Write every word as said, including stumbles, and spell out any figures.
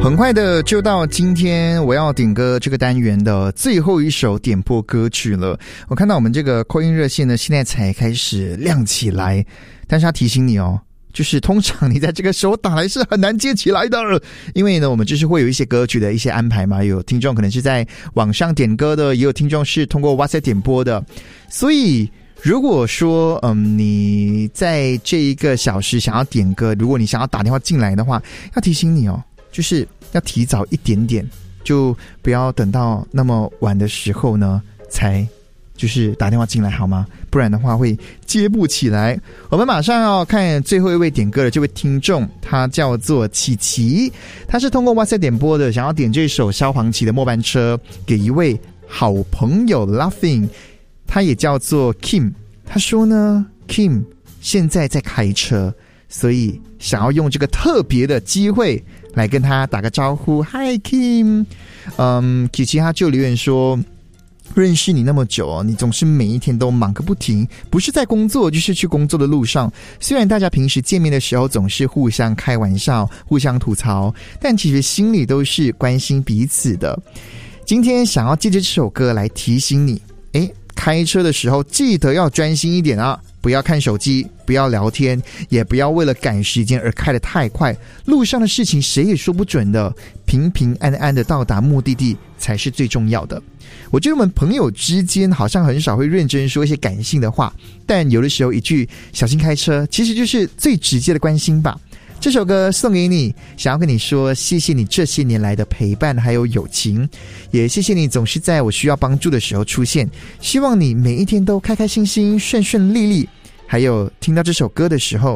很快的就到今天我要点歌这个单元的最后一首点播歌曲了。我看到我们这个 call in 热线呢，现在才开始亮起来，但是他提醒你哦，就是通常你在这个时候打来是很难接起来的，因为呢我们就是会有一些歌曲的一些安排嘛，有听众可能是在网上点歌的，也有听众是通过 WhatsApp 点播的，所以如果说嗯你在这一个小时想要点歌，如果你想要打电话进来的话，要提醒你哦，就是要提早一点点，就不要等到那么晚的时候呢才就是打电话进来好吗？不然的话会接不起来。我们马上要看最后一位点歌的这位听众，他叫做琪琪，他是通过 WhatsApp 点播的，想要点这首萧煌奇的末班车给一位好朋友 Laughing， 他也叫做 Kim， 他说呢 Kim 现在在开车，所以想要用这个特别的机会来跟他打个招呼。 Hi Kim， 嗯，琪琪他就留言说，认识你那么久哦，你总是每一天都忙个不停，不是在工作就是去工作的路上，虽然大家平时见面的时候总是互相开玩笑互相吐槽，但其实心里都是关心彼此的。今天想要借着这首歌来提醒你，诶，开车的时候记得要专心一点啊，不要看手机，不要聊天，也不要为了赶时间而开得太快，路上的事情谁也说不准的，平平安安的到达目的地才是最重要的。我觉得我们朋友之间好像很少会认真说一些感性的话，但有的时候一句小心开车其实就是最直接的关心吧。这首歌送给你，想要跟你说谢谢你这些年来的陪伴还有友情，也谢谢你总是在我需要帮助的时候出现，希望你每一天都开开心心顺顺利利，还有听到这首歌的时候